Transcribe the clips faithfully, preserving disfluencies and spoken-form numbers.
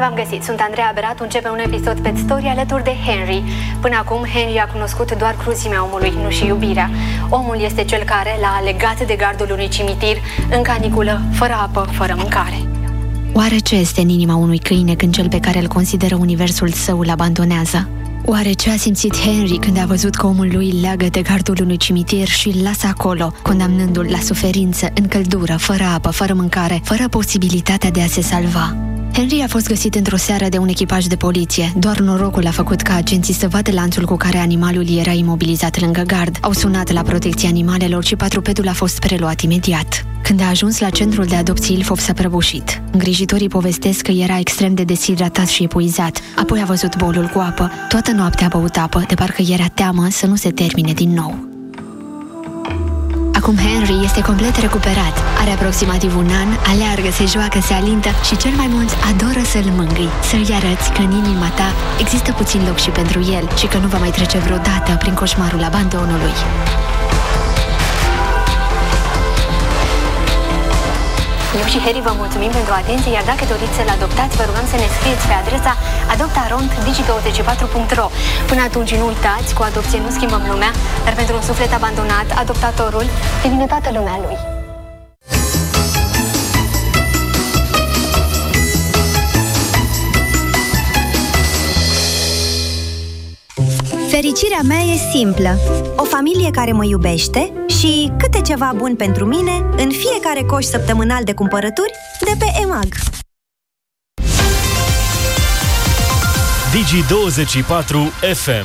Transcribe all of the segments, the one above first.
v-am găsit! Sunt Andreea Beratu, începe un episod Pet Story alături de Henry. Până acum, Henry a cunoscut doar cruzimea omului, nu și iubirea. Omul este cel care l-a legat de gardul unui cimitir, în caniculă, fără apă, fără mâncare. Oare ce este în inima unui câine când cel pe care îl consideră universul său îl abandonează? Oare ce a simțit Henry când a văzut că omul lui îl leagă de gardul unui cimitir și îl lasă acolo, condamnându-l la suferință, în căldură, fără apă, fără mâncare, fără posibilitatea de a se salva? Henry a fost găsit într-o seară de un echipaj de poliție. Doar norocul a făcut ca agenții să vadă lanțul cu care animalul era imobilizat lângă gard. Au sunat la protecția animalelor și patrupedul a fost preluat imediat. Când a ajuns la centrul de adopții, Ilfov s-a prăbușit. Îngrijitorii povestesc că era extrem de deshidratat și epuizat. Apoi a văzut bolul cu apă. Toată noaptea a băut apă, de parcă era teamă să nu se termine din nou. Acum Henry este complet recuperat. Are aproximativ un an, aleargă, se joacă, se alintă și cel mai mult adoră să-l mângâi. Să-i arăți că în inima ta există puțin loc și pentru el și că nu va mai trece vreodată prin coșmarul abandonului. Eu și Harry vă mulțumim pentru atenție, iar dacă doriți să-l adoptați, vă rugăm să ne scrieți pe adresa adoptarond digi douăzeci și patru punct ro. Până atunci nu uitați, cu adopție nu schimbăm lumea, dar pentru un suflet abandonat, adoptatorul devine toată lumea lui. Fericirea mea e simplă. O familie care mă iubește și câte ceva bun pentru mine în fiecare coș săptămânal de cumpărături de pe EMAG. Digi douăzeci și patru F M.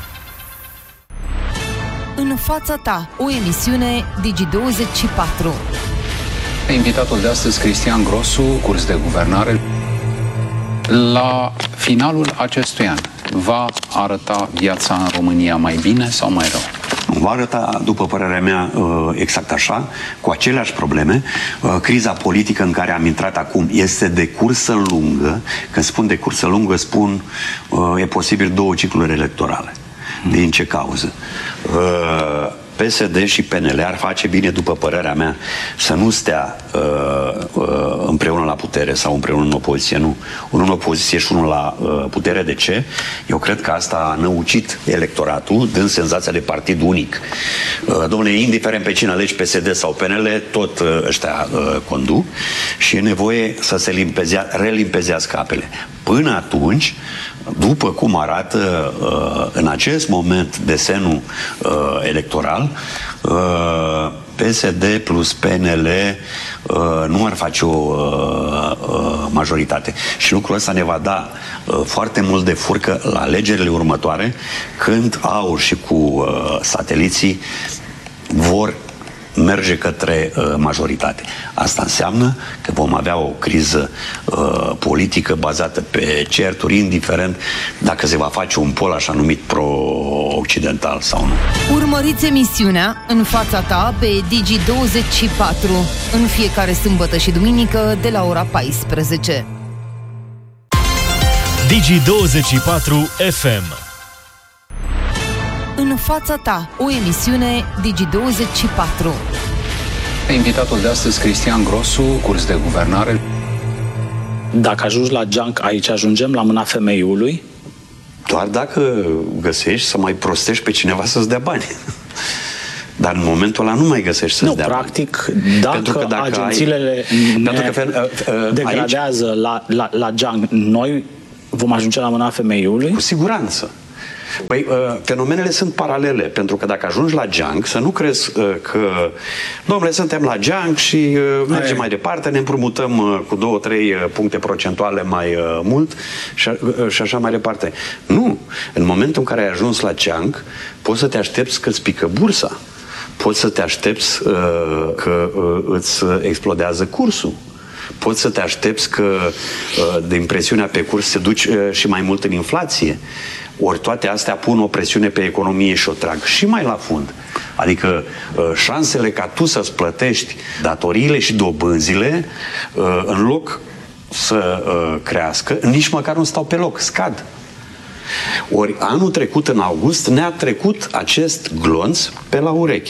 În fața ta, o emisiune Digi douăzeci și patru. Invitatul de astăzi, Cristian Grosu, curs de guvernare. La finalul acestui an, va arăta viața în România mai bine sau mai rău? Va arăta, după părerea mea, exact așa, cu aceleași probleme. Criza politică în care am intrat acum este de cursă lungă. Când spun de cursă lungă, spun e posibil două cicluri electorale. Din ce cauză? P S D și P N L ar face bine, după părerea mea, să nu stea uh, uh, împreună la putere sau împreună în opoziție, nu. Unul în opoziție și unul la uh, putere. De ce? Eu cred că asta a năucit electoratul, dând senzația de partid unic. Uh, domnule, indiferent pe cine alegi, P S D sau P N L, tot uh, ăștia uh, conduc și e nevoie să se limpezea, relimpezească apele. Până atunci, după cum arată uh, în acest moment desenul uh, electoral, uh, P S D plus P N L uh, nu ar face o uh, uh, majoritate. Și lucrul ăsta ne va da uh, foarte mult de furcă la alegerile următoare, când AUR și cu uh, sateliții vor merge către uh, majoritate. Asta înseamnă că vom avea o criză uh, politică bazată pe certuri, indiferent dacă se va face un pol așa numit pro-occidental sau nu. Urmăriți emisiunea În fața ta pe Digi douăzeci și patru în fiecare sâmbătă și duminică de la ora paisprezece. Digi douăzeci și patru F M. În fața ta, o emisiune Digi douăzeci și patru. Invitatul de astăzi, Cristian Grosu, curs de guvernare. Dacă ajungi la junk, aici ajungem la mâna femeiului? Doar dacă găsești să mai prostești pe cineva să-ți dea bani. Dar în momentul ăla nu mai găsești să-ți nu, dea practic, bani. dacă, Pentru că dacă agențiile ai... ne Pentru că, uh, uh, degradează aici... la, la, la junk, noi vom ajunge la mâna femeiului? Cu siguranță. Păi, uh, fenomenele sunt paralele, pentru că dacă ajungi la junk, să nu crezi uh, că, domnule, suntem la junk și uh, mergem Aie. mai departe, ne împrumutăm uh, cu două, trei uh, puncte procentuale mai uh, mult și, uh, și așa mai departe. Nu! În momentul în care ai ajuns la junk, poți să te aștepți că îți pică bursa. Poți să te aștepți uh, că uh, îți explodează cursul. Poți să te aștepți că uh, de impresiunea pe curs se duci uh, și mai mult în inflație. Ori toate astea pun o presiune pe economie și o trag și mai la fund. Adică șansele ca tu să-ți plătești datoriile și dobânzile, în loc să crească, nici măcar nu stau pe loc, scad. Ori anul trecut, în august, ne-a trecut acest glonț pe la ureche.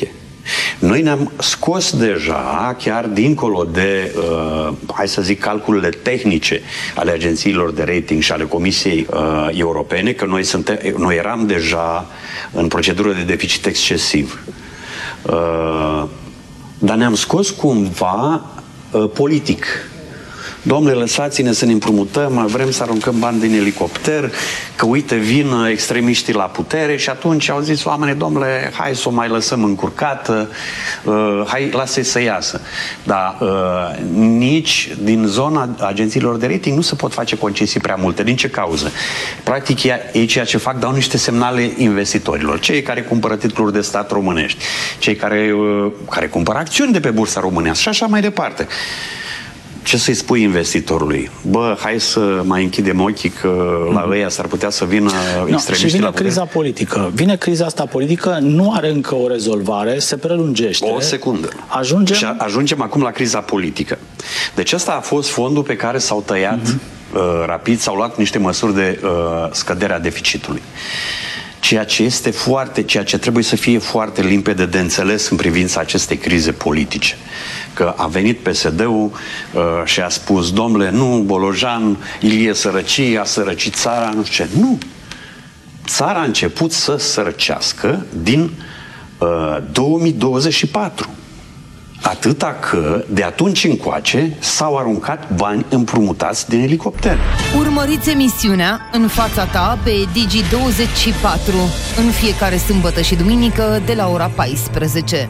Noi ne-am scos deja, chiar dincolo de, uh, hai să zic, calculele tehnice ale agențiilor de rating și ale Comisiei uh, Europene, că noi, suntem, noi eram deja în procedură de deficit excesiv. Uh, dar ne-am scos cumva uh, politic. Domnule, lăsați-ne să ne împrumutăm, vrem să aruncăm bani din elicopter, că uite, vin extremiștii la putere și atunci au zis oamenii, domnule, hai să o mai lăsăm încurcată, uh, hai, lasă-i să iasă. Dar uh, nici din zona agențiilor de rating nu se pot face concesii prea multe. Din ce cauză? Practic, ei ceea ce fac, dau niște semnale investitorilor. Cei care cumpără titluri de stat românești, cei care, uh, care cumpără acțiuni de pe bursa românească și așa mai departe. Ce să-i spui investitorului? Bă, hai să mai închidem ochii că la ăia s-ar putea să vină no, extremiștii și vine la putere. criza politică. Vine criza asta politică, nu are încă o rezolvare, se prelungește. O secundă. Ajungem... Și ajungem acum la criza politică. Deci ăsta a fost fondul pe care s-au tăiat uh-huh. uh, rapid, s-au luat niște măsuri de uh, scădere a deficitului. Ceea ce este foarte, ceea ce trebuie să fie foarte limpede de înțeles în privința acestei crize politice. Că a venit P S D-ul uh, și a spus, domnule, nu, Bolojan, Ilie sărăcie, a sărăcit țara, nu știu ce. Nu! Țara a început să sărăcească din uh, două mii douăzeci și patru. Atâta că, de atunci încoace, s-au aruncat bani împrumutați din elicopter. Urmăriți emisiunea În fața ta pe Digi douăzeci și patru în fiecare sâmbătă și duminică de la ora paisprezece.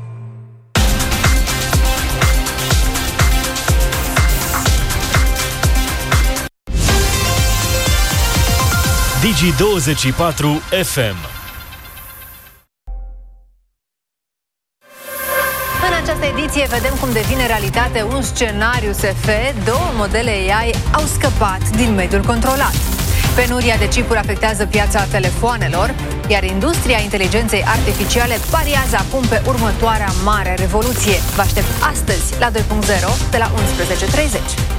Digi douăzeci și patru F M. În această ediție vedem cum devine realitate un scenariu S F. Două modele A I au scăpat din mediul controlat. Penuria de chipuri afectează piața telefoanelor, iar industria inteligenței artificiale pariază acum pe următoarea mare revoluție. Vă aștept astăzi la doi punct zero de la unsprezece și treizeci.